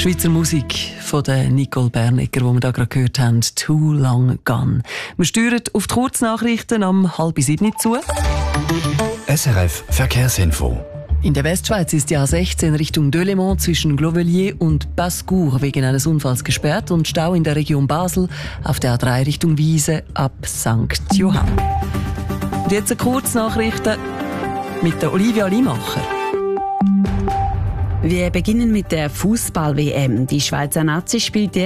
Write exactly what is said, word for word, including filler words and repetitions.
Schweizer Musik von der Nicole Bernecker, die wir da gerade gehört haben, «Too Long Gone». Wir steuern auf die Kurznachrichten am halb sieben zu. S R F Verkehrsinfo. In der Westschweiz ist die A sechzehn Richtung Delémont zwischen Glovelier und Bascour wegen eines Unfalls gesperrt und Stau in der Region Basel auf der A drei Richtung Wiese ab Sankt Johann. Und jetzt eine Kurznachrichten mit der Olivia Limacher. Wir beginnen mit der Fußball-W M. Die Schweizer Nazi spielt